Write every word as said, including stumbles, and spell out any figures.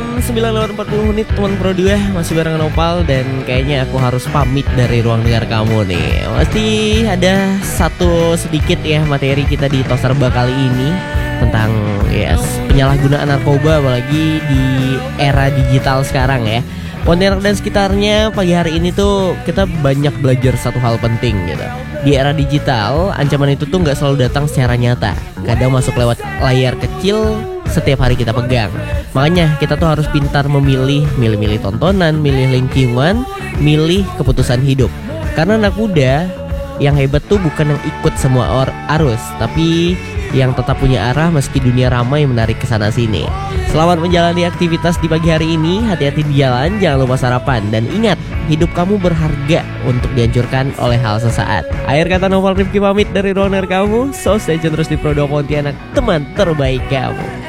Jam sembilan lewat empat puluh menit teman Pro dua masih bareng Nopal. Dan kayaknya aku harus pamit dari ruang dengar kamu nih. Pasti ada satu sedikit ya materi kita di Tos Serba kali ini tentang yes, penyalahgunaan narkoba, apalagi di era digital sekarang ya. Pontianak dan sekitarnya pagi hari ini tuh kita banyak belajar satu hal penting gitu. Di era digital, ancaman itu tuh gak selalu datang secara nyata. Kadang masuk lewat layar kecil setiap hari kita pegang. Makanya kita tuh harus pintar memilih, milih-milih tontonan, milih lingkungan, milih keputusan hidup. Karena anak muda yang hebat tuh bukan yang ikut semua or- arus, tapi yang tetap punya arah meski dunia ramai menarik ke sana sini. Selamat menjalani aktivitas di pagi hari ini. Hati-hati di jalan, jangan lupa sarapan. Dan ingat, hidup kamu berharga untuk dihancurkan oleh hal sesaat. Akhir kata Noval Rifki pamit dari ruang dengar kamu. So stay tune terus di Pro dua Pontianak, teman terbaik kamu.